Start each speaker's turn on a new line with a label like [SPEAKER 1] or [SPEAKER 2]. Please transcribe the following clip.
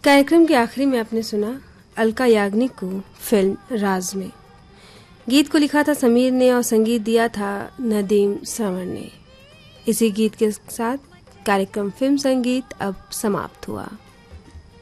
[SPEAKER 1] कार्यक्रम के आखिरी में आपने सुना अलका याग्निक को फिल्म राज में। गीत को लिखा था समीर ने और संगीत दिया था नदीम श्रवण ने। इसी गीत के साथ कार्यक्रम फिल्म संगीत अब समाप्त हुआ।